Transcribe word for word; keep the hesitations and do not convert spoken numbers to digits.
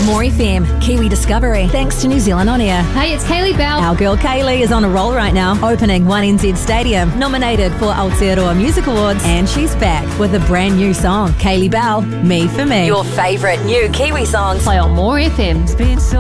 More F M, Kiwi Discovery, thanks to New Zealand On Air. Hey, it's Kaylee Bell. Our girl Kaylee is on a roll right now, opening One N Z Stadium, nominated for Aotearoa Music Awards, and she's back with a brand new song. Kaylee Bell, Me For Me. Your favourite new Kiwi songs. Play on More F M. It's been so